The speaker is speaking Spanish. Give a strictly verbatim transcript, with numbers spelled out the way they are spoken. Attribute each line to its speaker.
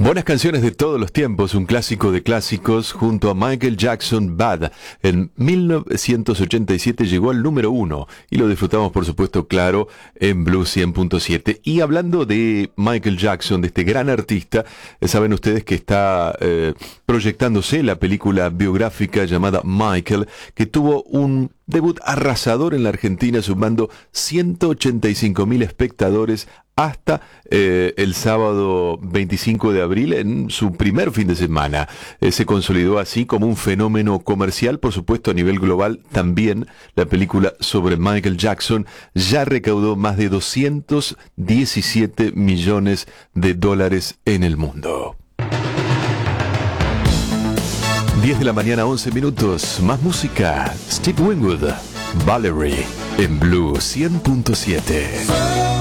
Speaker 1: Buenas canciones de todos los tiempos, un clásico de clásicos junto a Michael Jackson, Bad. En mil novecientos ochenta y siete llegó al número uno y lo disfrutamos, por supuesto, claro, en Blues cien punto siete. Y hablando de Michael Jackson, de este gran artista, eh, saben ustedes que está eh, proyectándose la película biográfica llamada Michael, que tuvo un debut arrasador en la Argentina, sumando ciento ochenta y cinco mil espectadores hasta eh, el sábado veinticinco de abril en su primer fin de semana. Eh, se consolidó así como un fenómeno comercial, por supuesto a nivel global también. La película sobre Michael Jackson ya recaudó más de doscientos diecisiete millones de dólares en el mundo. diez de la mañana, once minutos, más música. Steve Winwood, Valerie, en Blue cien punto siete.